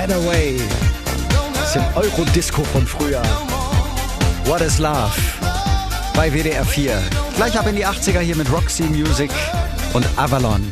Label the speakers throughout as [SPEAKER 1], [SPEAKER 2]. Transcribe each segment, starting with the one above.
[SPEAKER 1] Away. Bisschen Eurodisco von früher. What is Love? Bei WDR 4. Gleich ab in die 80er hier mit Roxy Music und Avalon.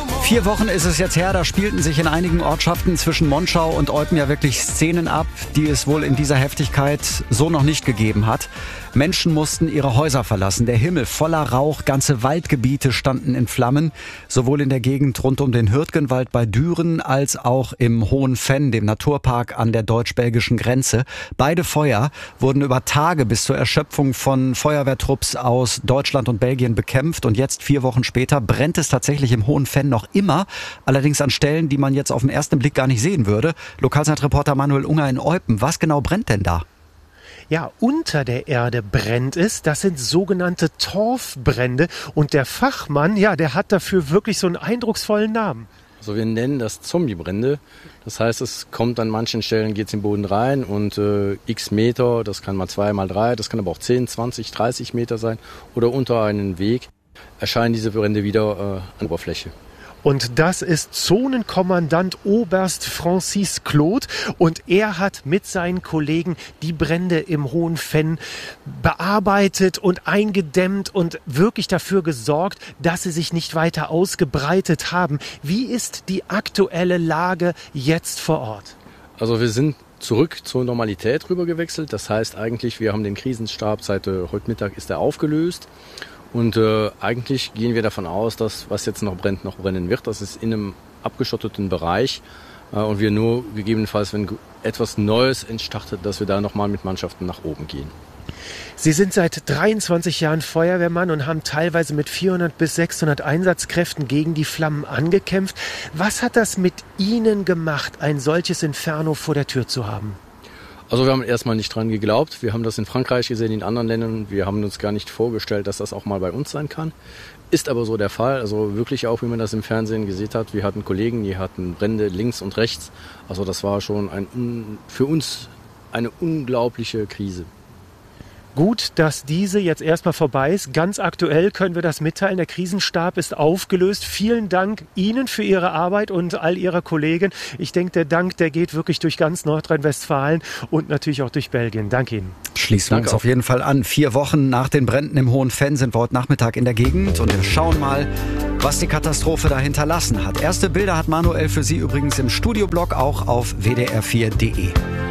[SPEAKER 1] 4 Wochen ist es jetzt her, da spielten sich in einigen Ortschaften zwischen Monschau und Eupen ja wirklich Szenen ab, die es wohl in dieser Heftigkeit so noch nicht gegeben hat. Menschen mussten ihre Häuser verlassen, der Himmel voller Rauch, ganze Waldgebiete standen in Flammen, sowohl in der Gegend rund um den Hürtgenwald bei Düren als auch im Hohen Venn, dem Naturpark an der deutsch-belgischen Grenze. Beide Feuer wurden über Tage bis zur Erschöpfung von Feuerwehrtrupps aus Deutschland und Belgien bekämpft und jetzt 4 Wochen später brennt es tatsächlich im Hohen Venn noch immer, allerdings an Stellen, die man jetzt auf den ersten Blick gar nicht sehen würde. Lokalzeitreporter Manuel Unger in Eupen, was genau brennt denn da?
[SPEAKER 2] Ja, unter der Erde brennt es. Das sind sogenannte Torfbrände. Und der Fachmann, ja, der hat dafür wirklich so einen eindrucksvollen Namen.
[SPEAKER 3] Also wir nennen das Zombiebrände. Das heißt, es kommt an manchen Stellen, geht es in den Boden rein und x Meter, das kann mal 2 mal 3, das kann aber auch 10, 20, 30 Meter sein oder unter einem Weg erscheinen diese Brände wieder an der Oberfläche.
[SPEAKER 2] Und das ist Zonenkommandant Oberst Francis Claude und er hat mit seinen Kollegen die Brände im Hohen Venn bearbeitet und eingedämmt und wirklich dafür gesorgt, dass sie sich nicht weiter ausgebreitet haben. Wie ist die aktuelle Lage jetzt vor Ort?
[SPEAKER 3] Also wir sind zurück zur Normalität rüber gewechselt. Das heißt eigentlich, wir haben den Krisenstab seit heute Mittag ist er aufgelöst. Und eigentlich gehen wir davon aus, dass was jetzt noch brennt, noch brennen wird. Das ist in einem abgeschotteten Bereich und wir nur gegebenenfalls, wenn etwas Neues entstartet, dass wir da nochmal mit Mannschaften nach oben gehen.
[SPEAKER 2] Sie sind seit 23 Jahren Feuerwehrmann und haben teilweise mit 400 bis 600 Einsatzkräften gegen die Flammen angekämpft. Was hat das mit Ihnen gemacht, ein solches Inferno vor der Tür zu haben?
[SPEAKER 3] Also wir haben erstmal nicht dran geglaubt. Wir haben das in Frankreich gesehen, in anderen Ländern. Wir haben uns gar nicht vorgestellt, dass das auch mal bei uns sein kann. Ist aber so der Fall. Also wirklich auch, wie man das im Fernsehen gesehen hat. Wir hatten Kollegen, die hatten Brände links und rechts. Also das war schon für uns eine unglaubliche Krise.
[SPEAKER 2] Gut, dass diese jetzt erstmal vorbei ist. Ganz aktuell können wir das mitteilen. Der Krisenstab ist aufgelöst. Vielen Dank Ihnen für Ihre Arbeit und all Ihrer Kollegen. Ich denke, der Dank, der geht wirklich durch ganz Nordrhein-Westfalen und natürlich auch durch Belgien. Danke Ihnen.
[SPEAKER 1] Schließen wir uns auf jeden Fall an. 4 Wochen nach den Bränden im Hohen Venn sind wir heute Nachmittag in der Gegend und wir schauen mal, was die Katastrophe da hinterlassen hat. Erste Bilder hat Manuel für Sie übrigens im Studioblog, auch auf wdr4.de.